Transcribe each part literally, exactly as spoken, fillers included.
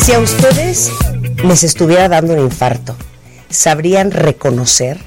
Si a ustedes les estuviera dando un infarto, ¿sabrían reconocer?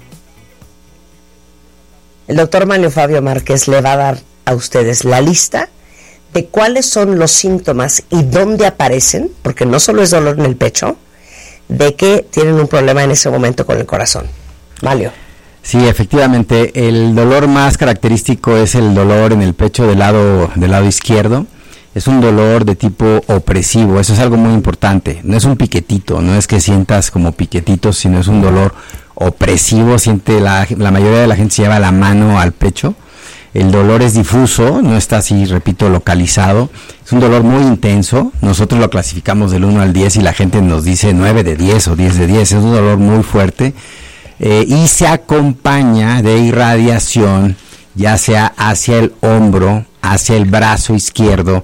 El doctor Manlio Fabio Márquez le va a dar a ustedes la lista de cuáles son los síntomas y dónde aparecen, porque no solo es dolor en el pecho, de que tienen un problema en ese momento con el corazón. Manlio. Sí, efectivamente, el dolor más característico es el dolor en el pecho del lado, del lado izquierdo. Es un dolor de tipo opresivo, eso es algo muy importante. No es un piquetito, no es que sientas como piquetitos, sino es un dolor opresivo. Siente la, la mayoría de la gente se lleva la mano al pecho. El dolor es difuso, no está así, repito, localizado. Es un dolor muy intenso. Nosotros lo clasificamos del uno al diez y la gente nos dice nueve de diez o diez de diez. Es un dolor muy fuerte. Eh, y se acompaña de irradiación, ya sea hacia el hombro, hacia el brazo izquierdo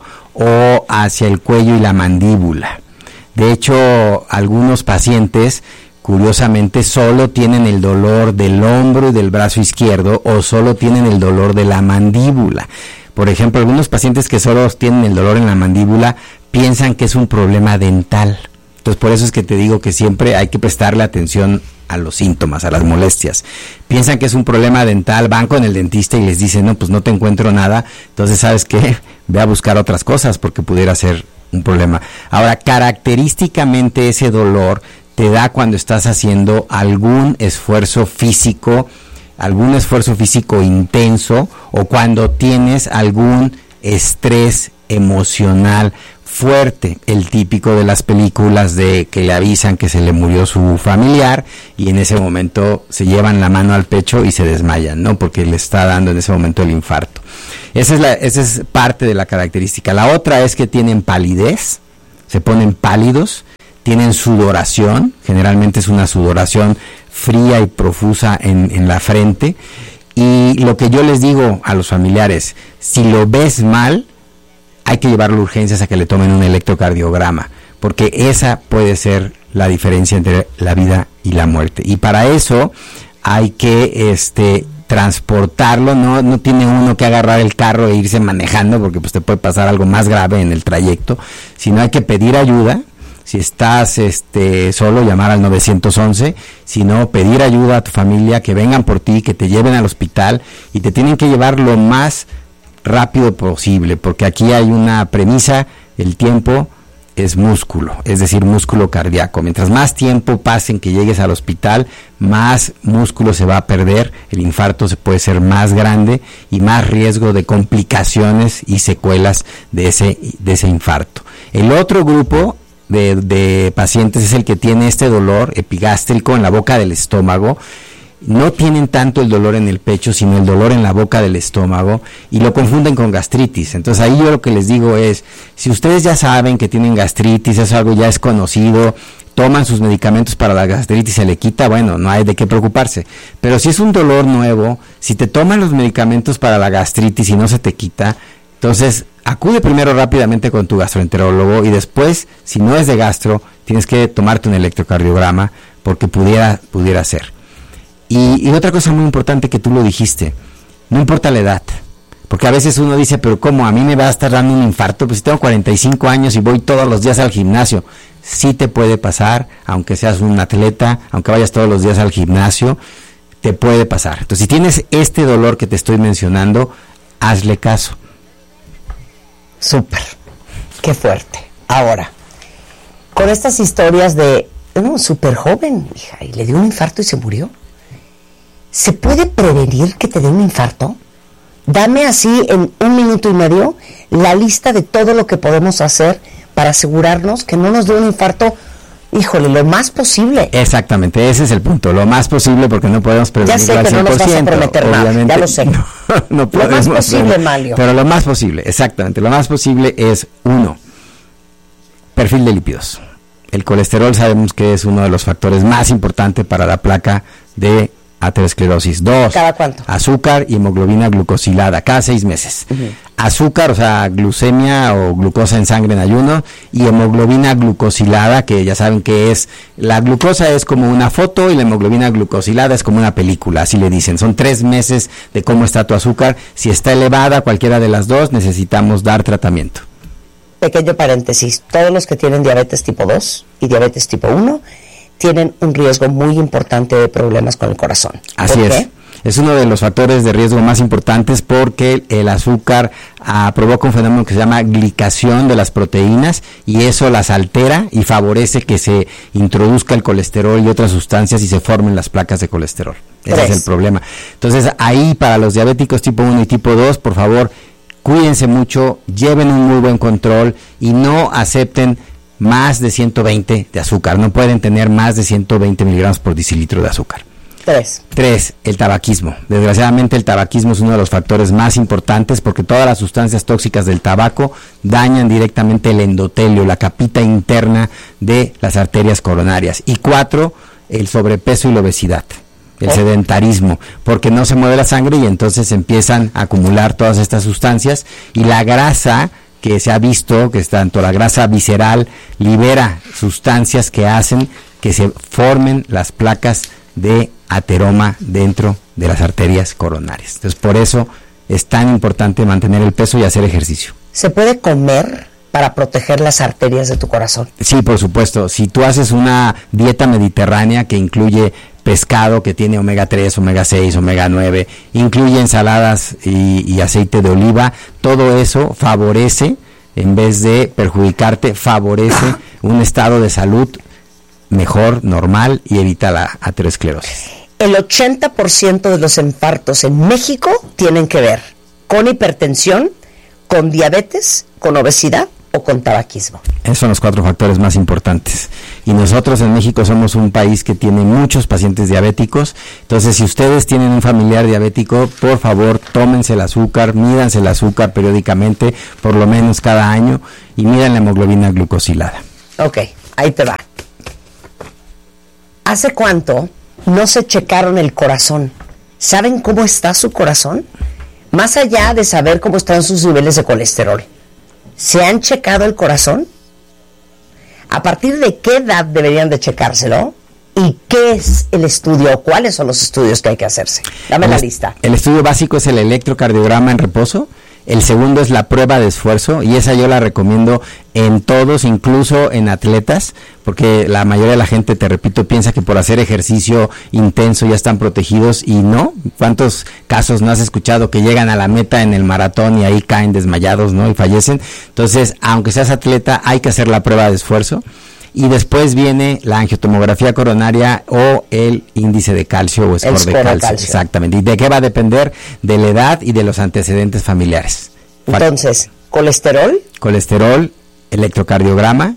o hacia el cuello y la mandíbula. De hecho, algunos pacientes, curiosamente, solo tienen el dolor del hombro y del brazo izquierdo o solo tienen el dolor de la mandíbula. Por ejemplo, algunos pacientes que solo tienen el dolor en la mandíbula piensan que es un problema dental. Entonces, por eso es que te digo que siempre hay que prestarle atención a los síntomas, a las molestias. Piensan que es un problema dental, van con el dentista y les dicen, no, pues no te encuentro nada. Entonces, ¿sabes qué? Ve a buscar otras cosas porque pudiera ser un problema. Ahora, característicamente ese dolor te da cuando estás haciendo algún esfuerzo físico, algún esfuerzo físico intenso, o cuando tienes algún estrés emocional fuerte, el típico de las películas de que le avisan que se le murió su familiar y en ese momento se llevan la mano al pecho y se desmayan, ¿no? Porque le está dando en ese momento el infarto. Esa es la, esa es parte de la característica. La otra es que tienen palidez, se ponen pálidos, tienen sudoración, generalmente es una sudoración fría y profusa en, en la frente, y lo que yo les digo a los familiares, si lo ves mal, hay que llevarlo a urgencias a que le tomen un electrocardiograma, porque esa puede ser la diferencia entre la vida y la muerte. Y para eso hay que este transportarlo, no no tiene uno que agarrar el carro e irse manejando, porque pues te puede pasar algo más grave en el trayecto, sino hay que pedir ayuda. Si estás este solo, llamar al nueve once, si no, pedir ayuda a tu familia, que vengan por ti, que te lleven al hospital, y te tienen que llevar lo más rápido posible, porque aquí hay una premisa: el tiempo es músculo, es decir, músculo cardíaco. Mientras más tiempo pase en que llegues al hospital, más músculo se va a perder, el infarto se puede ser más grande y más riesgo de complicaciones y secuelas de ese, de ese infarto. El otro grupo de, de pacientes es el que tiene este dolor epigástrico en la boca del estómago. No tienen tanto el dolor en el pecho, sino el dolor en la boca del estómago, y lo confunden con gastritis. Entonces ahí yo lo que les digo es, si ustedes ya saben que tienen gastritis, eso algo ya es conocido, toman sus medicamentos para la gastritis, se le quita, bueno, no hay de qué preocuparse. Pero si es un dolor nuevo, si te toman los medicamentos para la gastritis y no se te quita, entonces acude primero rápidamente con tu gastroenterólogo, y después, si no es de gastro, tienes que tomarte un electrocardiograma, porque pudiera, pudiera ser. Y, y otra cosa muy importante que tú lo dijiste, no importa la edad, porque a veces uno dice, pero ¿cómo? ¿A mí me va a estar dando un infarto? Pues si tengo cuarenta y cinco años y voy todos los días al gimnasio. Sí te puede pasar, aunque seas un atleta, aunque vayas todos los días al gimnasio, te puede pasar. Entonces, si tienes este dolor que te estoy mencionando, hazle caso. Súper, qué fuerte. Ahora, con estas historias de, no, súper joven, hija, y le dio un infarto y se murió. ¿Se puede prevenir que te dé un infarto? Dame así en un minuto y medio la lista de todo lo que podemos hacer para asegurarnos que no nos dé un infarto, híjole, lo más posible. Exactamente, ese es el punto, lo más posible, porque no podemos prevenirlo ya sé al que cien por ciento, no nos vas a prometer nada, ya lo sé. No, no lo más posible, Manlio. Pero lo más posible, exactamente, lo más posible es, uno, perfil de lípidos. El colesterol sabemos que es uno de los factores más importantes para la placa de aterosclerosis. Dos, ¿cada cuánto? Azúcar y hemoglobina glucosilada, cada seis meses. Uh-huh. Azúcar, o sea, glucemia o glucosa en sangre en ayuno, y hemoglobina glucosilada, que ya saben que es, la glucosa es como una foto y la hemoglobina glucosilada es como una película, así le dicen. Son tres meses de cómo está tu azúcar. Si está elevada, cualquiera de las dos, necesitamos dar tratamiento. pequeño paréntesis, todos los que tienen diabetes tipo dos y diabetes tipo uno tienen un riesgo muy importante de problemas con el corazón. Así ¿Por es. qué? Es uno de los factores de riesgo más importantes porque el azúcar ah, provoca un fenómeno que se llama glicación de las proteínas y eso las altera y favorece que se introduzca el colesterol y otras sustancias y se formen las placas de colesterol. Ese Tres. es el problema. Entonces, ahí para los diabéticos tipo uno y tipo dos, por favor, cuídense mucho, lleven un muy buen control y no acepten más de ciento veinte de azúcar. No pueden tener más de ciento veinte miligramos por decilitro de azúcar. Tres. Tres, el tabaquismo. Desgraciadamente el tabaquismo es uno de los factores más importantes porque todas las sustancias tóxicas del tabaco dañan directamente el endotelio, la capita interna de las arterias coronarias. Y cuatro, el sobrepeso y la obesidad, el Oh. sedentarismo, porque no se mueve la sangre y entonces empiezan a acumular todas estas sustancias y la grasa que se ha visto, que es tanto la grasa visceral, libera sustancias que hacen que se formen las placas de ateroma dentro de las arterias coronarias. Entonces, por eso es tan importante mantener el peso y hacer ejercicio. ¿Se puede comer para proteger las arterias de tu corazón? Sí, por supuesto. Si tú haces una dieta mediterránea que incluye pescado, que tiene omega tres, omega seis, omega nueve, incluye ensaladas y, y aceite de oliva, todo eso favorece, en vez de perjudicarte, favorece un estado de salud mejor, normal y evita la aterosclerosis. El ochenta por ciento de los infartos en México tienen que ver con hipertensión, con diabetes, con obesidad o con tabaquismo. Esos son los cuatro factores más importantes. Y nosotros en México somos un país que tiene muchos pacientes diabéticos. Entonces, si ustedes tienen un familiar diabético, por favor, tómense el azúcar, mídanse el azúcar periódicamente, por lo menos cada año, y midan la hemoglobina glucosilada. Ok, ahí te va. ¿Hace cuánto no se checaron el corazón? ¿Saben cómo está su corazón? Más allá de saber cómo están sus niveles de colesterol, ¿se han checado el corazón? ¿A partir de qué edad deberían de checárselo? ¿Y qué es el estudio? ¿Cuáles son los estudios que hay que hacerse? Dame la El, lista. El estudio básico es el electrocardiograma en reposo. El segundo es la prueba de esfuerzo y esa yo la recomiendo en todos, incluso en atletas, porque la mayoría de la gente, te repito, piensa que por hacer ejercicio intenso ya están protegidos y no. ¿Cuántos casos no has escuchado que llegan a la meta en el maratón y ahí caen desmayados, ¿no? Y fallecen. Entonces, aunque seas atleta, hay que hacer la prueba de esfuerzo. Y después viene la angiotomografía coronaria o el índice de calcio o score, score de, calcio. de calcio. Exactamente. ¿Y de qué va a depender? De la edad y de los antecedentes familiares. Entonces, colesterol, Colesterol, electrocardiograma,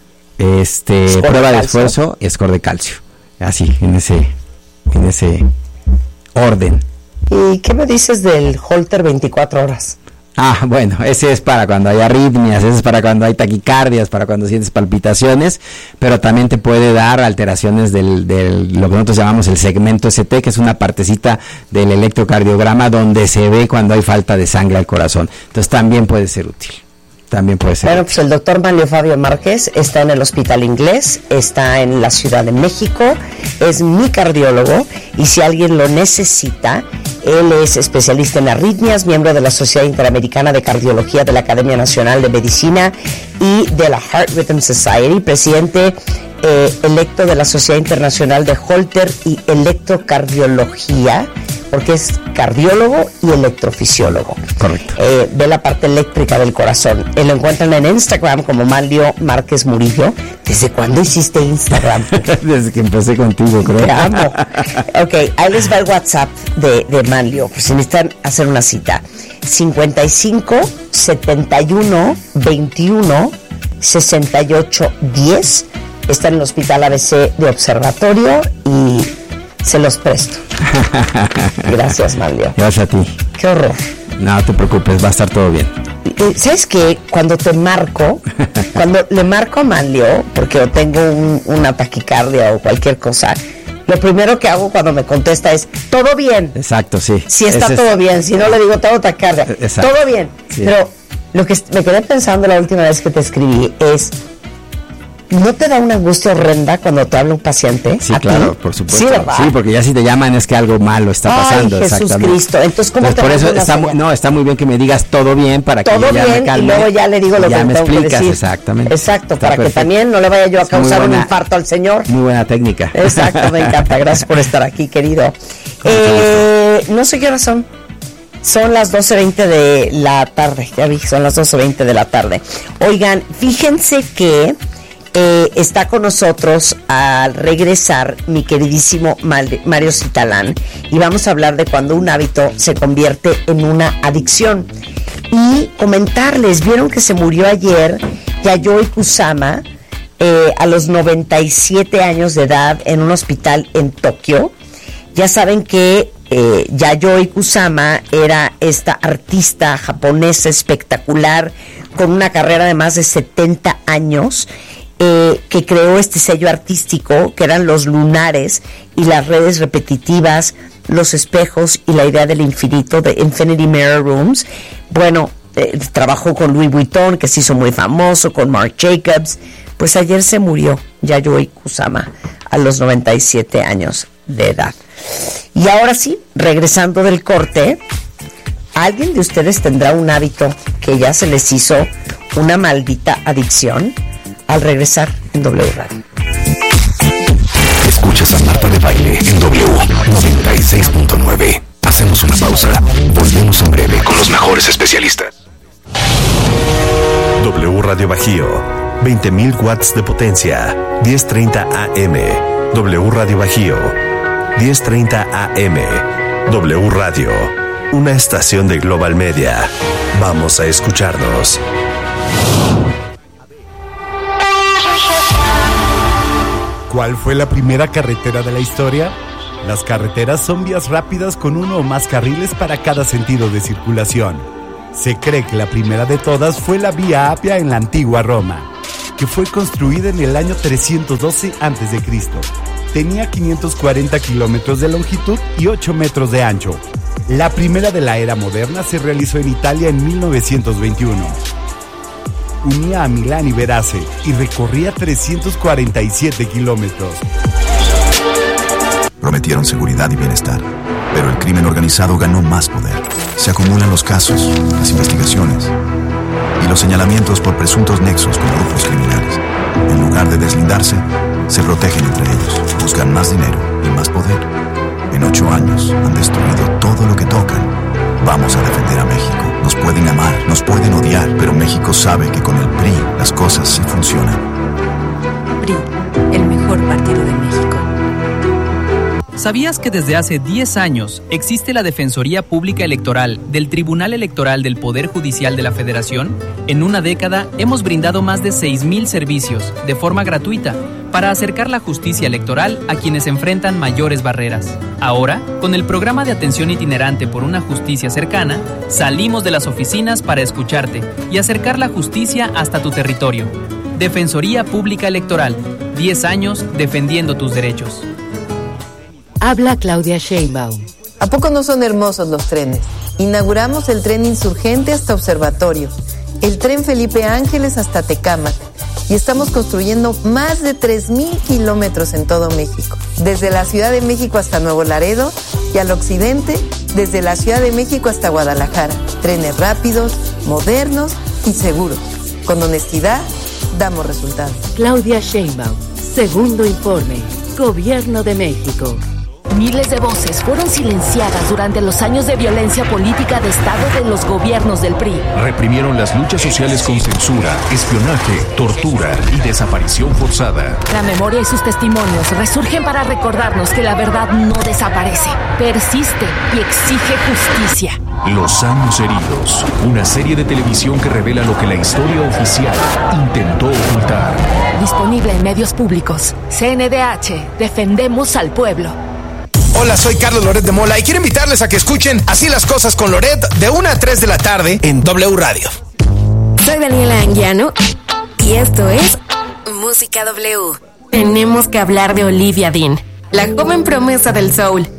este, Score de prueba de, calcio. esfuerzo y score de calcio. Así, en ese, en ese orden. ¿y qué me dices del Holter veinticuatro horas? Ah, bueno, ese es para cuando hay arritmias, ese es para cuando hay taquicardias, para cuando sientes palpitaciones, pero también te puede dar alteraciones del, del lo que nosotros llamamos el segmento S T, que es una partecita del electrocardiograma donde se ve cuando hay falta de sangre al corazón. Entonces también puede ser útil. También puede ser. Bueno, pues el doctor Manlio Fabio Márquez está en el Hospital Inglés, está en la Ciudad de México, es mi cardiólogo y si alguien lo necesita, él es especialista en arritmias, miembro de la Sociedad Interamericana de Cardiología de la Academia Nacional de Medicina y de la Heart Rhythm Society, presidente eh, electo de la Sociedad Internacional de Holter y Electrocardiología, porque es cardiólogo y electrofisiólogo. Correcto. Eh, ve la parte eléctrica del corazón. Eh, lo encuentran en Instagram como Manlio Márquez Murillo. ¿Desde cuándo hiciste Instagram? Desde que empecé contigo, creo. Te amo. Ok, ahí les va el WhatsApp de, de Manlio, por si necesitan hacer una cita. cincuenta y cinco, setenta y uno, veintiuno, sesenta y ocho, diez. Está en el Hospital A B C de Observatorio y se los presto. Gracias, Manlio. Gracias a ti. Qué horror. No te preocupes, va a estar todo bien. Y, ¿sabes qué? Cuando te marco, cuando le marco a Manlio, porque o tengo un, una taquicardia o cualquier cosa, lo primero que hago cuando me contesta es, ¿todo bien? Exacto, sí. Si está Ese todo es- bien, si no le digo todo taquicardia. Exacto. Todo bien. Sí. Pero lo que me quedé pensando la última vez que te escribí es, ¿No te da una angustia horrenda cuando te habla un paciente? Sí, ¿A claro, ti? por supuesto. Sí, ¿verdad? Sí, porque ya si te llaman es que algo malo está pasando. Ay, Jesús Cristo. Entonces, ¿cómo Entonces, te por eso está, muy, no, está muy bien que me digas todo bien para que todo yo ya bien, me calme. Y luego ya le digo lo ya que me tengo explicas, que decir. Exactamente. Exacto, Está para perfecto. que también no le vaya yo a Es muy causar buena, un infarto al señor. Muy buena técnica. Exacto, me encanta. Gracias por estar aquí, querido. Eh, no sé qué hora son. Son las doce veinte de la tarde. Ya vi, son las doce veinte de la tarde. Oigan, fíjense que eh, está con nosotros al regresar mi queridísimo Mario Citalán. Y vamos a hablar de cuando un hábito se convierte en una adicción. Y comentarles, vieron que se murió ayer Yayoi Kusama eh, a los noventa y siete años de edad en un hospital en Tokio. Ya saben que eh, Yayoi Kusama era esta artista japonesa espectacular con una carrera de más de setenta años eh, que creó este sello artístico que eran los lunares y las redes repetitivas, los espejos y la idea del infinito de Infinity Mirror Rooms. Bueno, eh, trabajó con Louis Vuitton, que se hizo muy famoso, con Marc Jacobs. Pues ayer se murió Yayoi Kusama a los noventa y siete años de edad. Y ahora sí, regresando del corte, ¿alguien de ustedes tendrá un hábito que ya se les hizo una maldita adicción? Al regresar en W Radio. Escuchas a Marta de Baile en W noventa y seis punto nueve. Hacemos una pausa. Volvemos en breve con los mejores especialistas. W Radio Bajío. veinte mil watts de potencia. diez treinta A M. W Radio Bajío. diez treinta A M. W Radio. Una estación de Global Media. Vamos a escucharnos. ¿Cuál fue la primera carretera de la historia? Las carreteras son vías rápidas con uno o más carriles para cada sentido de circulación. Se cree que la primera de todas fue la Vía Apia en la antigua Roma, que fue construida en el año trescientos doce antes de Cristo. Tenía quinientos cuarenta kilómetros de longitud y ocho metros de ancho. La primera de la era moderna se realizó en Italia en mil novecientos veintiuno. Unía a Milán y Verace y recorría trescientos cuarenta y siete kilómetros. Prometieron seguridad y bienestar, pero el crimen organizado ganó más poder. Se acumulan los casos, las investigaciones y los señalamientos por presuntos nexos con grupos criminales. En lugar de deslindarse, se protegen entre ellos, buscan más dinero y más poder. En ocho años han destruido todo lo que tocan. Vamos a defender a México. Nos pueden amar, nos pueden odiar, pero México sabe que con el P R I las cosas sí funcionan. P R I, el mejor partido de México. ¿Sabías que desde hace diez años existe la Defensoría Pública Electoral del Tribunal Electoral del Poder Judicial de la Federación? En una década hemos brindado más de seis mil servicios de forma gratuita para acercar la justicia electoral a quienes enfrentan mayores barreras. Ahora, con el programa de atención itinerante por una justicia cercana, salimos de las oficinas para escucharte y acercar la justicia hasta tu territorio. Defensoría Pública Electoral, diez años defendiendo tus derechos. Habla Claudia Sheinbaum. ¿A poco no son hermosos los trenes? Inauguramos el tren Insurgente hasta Observatorio, el tren Felipe Ángeles hasta Tecámac, y estamos construyendo más de tres mil kilómetros en todo México, desde la Ciudad de México hasta Nuevo Laredo y al occidente, desde la Ciudad de México hasta Guadalajara. Trenes rápidos, modernos y seguros. Con honestidad, damos resultados. Claudia Sheinbaum, segundo informe, Gobierno de México. Miles de voces fueron silenciadas durante los años de violencia política de Estado de los gobiernos del P R I. Reprimieron las luchas sociales con censura, espionaje, tortura y desaparición forzada. La memoria y sus testimonios resurgen para recordarnos que la verdad no desaparece, persiste y exige justicia. Los años heridos, una serie de televisión que revela lo que la historia oficial intentó ocultar. Disponible en medios públicos. C N D H, defendemos al pueblo. Hola, soy Carlos Loret de Mola y quiero invitarles a que escuchen Así las cosas con Loret de una a tres de la tarde en W Radio. Soy Daniela Anguiano y esto es Música W. Tenemos que hablar de Olivia Dean, la joven promesa del soul.